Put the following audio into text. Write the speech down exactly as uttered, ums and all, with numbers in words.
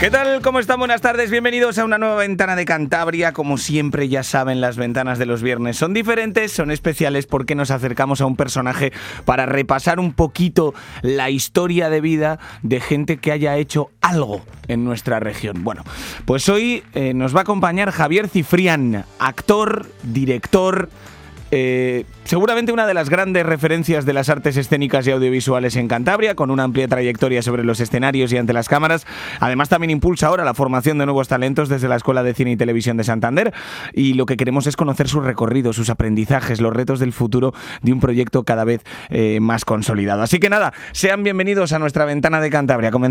¿Qué tal? ¿Cómo están? Buenas tardes, bienvenidos a una nueva Ventana de Cantabria. Como siempre, ya saben, las ventanas de los viernes son diferentes, son especiales porque nos acercamos a un personaje para repasar un poquito la historia de vida de gente que haya hecho algo en nuestra región. Bueno, pues hoy eh, nos va a acompañar Javier Cifrián, actor, director, Eh, seguramente una de las grandes referencias de las artes escénicas y audiovisuales en Cantabria, con una amplia trayectoria sobre los escenarios y ante las cámaras. Además, también impulsa ahora la formación de nuevos talentos desde la Escuela de Cine y Televisión de Santander, y lo que queremos es conocer su recorrido, sus aprendizajes, los retos del futuro de un proyecto cada vez eh, más consolidado. Así que nada, sean bienvenidos a nuestra Ventana de Cantabria. Comenzamos.